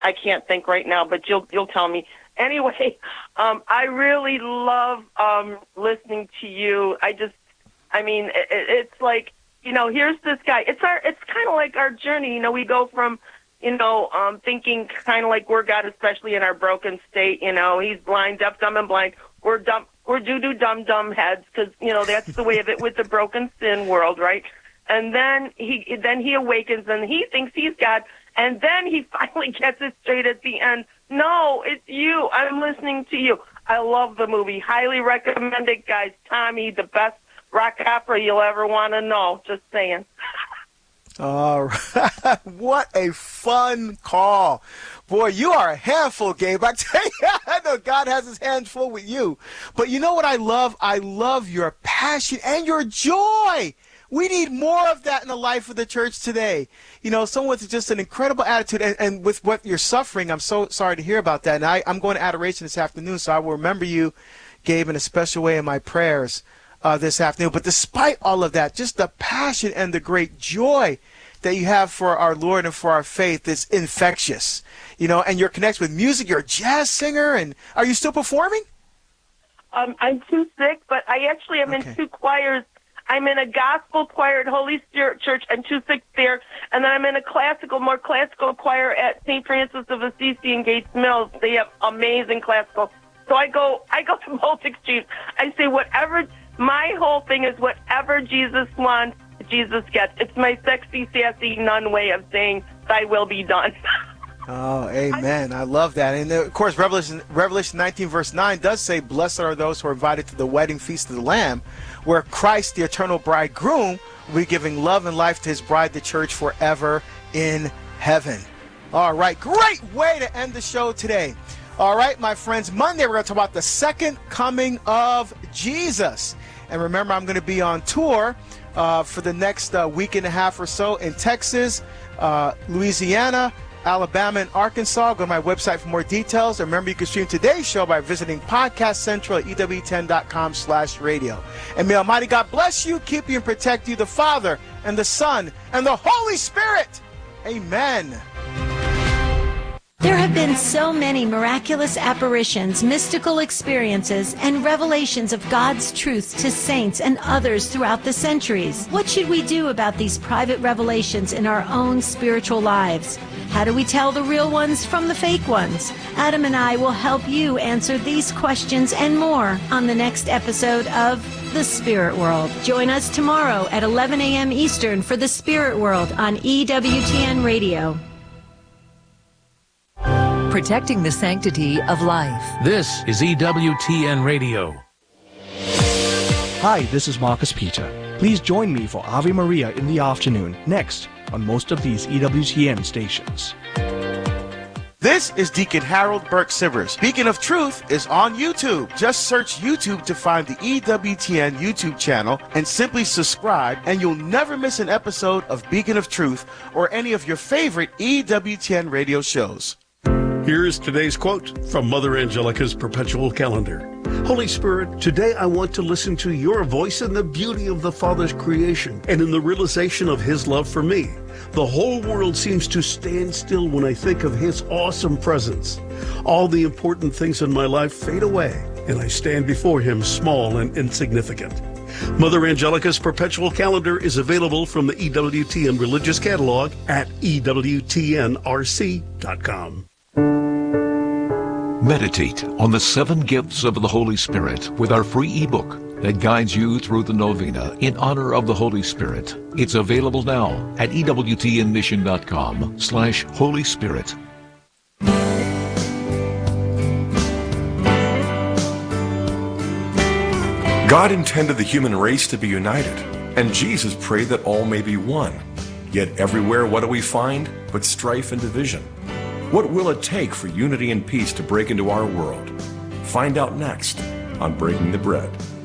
I can't think right now, but you'll tell me. Anyway, I really love listening to you. It's like, here's this guy. It's kind of like our journey. We go from, thinking kind of like we're God, especially in our broken state. He's blind, deaf, dumb, and blind. We're dumb. We're doo-doo dumb heads because, that's the way of it with the broken sin world, right? And then he awakens and he thinks he's God. And then he finally gets it straight at the end. No, it's you. I'm listening to you. I love the movie. Highly recommend it, guys. Tommy, the best rock opera you'll ever want to know. Just saying. All right. What a fun call. Boy, you are a handful, Gabe. I tell you, I know God has his hands full with you. But you know what I love? I love your passion and your joy. We need more of that in the life of the church today. Someone with just an incredible attitude. And with what you're suffering, I'm so sorry to hear about that. And I'm going to adoration this afternoon, so I will remember you, Gabe, in a special way in my prayers this afternoon. But despite all of that, just the passion and the great joy that you have for our Lord and for our faith is infectious. And your connection with music. You're a jazz singer. And are you still performing? I'm too sick, but I actually am in two choirs. I'm in a gospel choir at Holy Spirit Church. I'm too sick there. And then I'm in a more classical choir at St. Francis of Assisi in Gates Mills. They have amazing classical. So I go to both extremes. I say my whole thing is whatever Jesus wants, Jesus gets. It's my sexy, sassy nun way of saying, thy will be done. Oh, amen. I love that. And of course, Revelation 19 verse 9 does say, blessed are those who are invited to the wedding feast of the Lamb, where Christ, the eternal bridegroom, will be giving love and life to his bride, the church, forever in heaven. All right. Great way to end the show today. All right, my friends. Monday, we're going to talk about the second coming of Jesus. And remember, I'm going to be on tour for the next week and a half or so in Texas, Louisiana, Alabama, and Arkansas. Go to my website for more details. And remember, you can stream today's show by visiting Podcast Central at EWTN.com/radio. And may Almighty God bless you, keep you, and protect you, the Father, and the Son, and the Holy Spirit. Amen. There have been so many miraculous apparitions, mystical experiences, and revelations of God's truth to saints and others throughout the centuries. What should we do about these private revelations in our own spiritual lives? How do we tell the real ones from the fake ones? Adam and I will help you answer these questions and more on the next episode of The Spirit World. Join us tomorrow at 11 a.m. Eastern for The Spirit World on EWTN Radio. Protecting the sanctity of life. This is EWTN Radio. Hi, this is Marcus Peter. Please join me for Ave Maria in the afternoon, next on most of these EWTN stations. This is Deacon Harold Burke Sivers. Beacon of Truth is on YouTube. Just search YouTube to find the EWTN YouTube channel and simply subscribe, and you'll never miss an episode of Beacon of Truth or any of your favorite EWTN radio shows. Here's today's quote from Mother Angelica's Perpetual Calendar. Holy Spirit, today I want to listen to your voice in the beauty of the Father's creation and in the realization of his love for me. The whole world seems to stand still when I think of his awesome presence. All the important things in my life fade away, and I stand before him small and insignificant. Mother Angelica's Perpetual Calendar is available from the EWTN Religious Catalog at EWTNRC.com. Meditate on the 7 gifts of the Holy Spirit with our free ebook that guides you through the novena in honor of the Holy Spirit. It's available now at EWTNmission.com/Holy Spirit. God intended the human race to be united, and Jesus prayed that all may be one. Yet everywhere, what do we find but strife and division? What will it take for unity and peace to break into our world? Find out next on Breaking the Bread.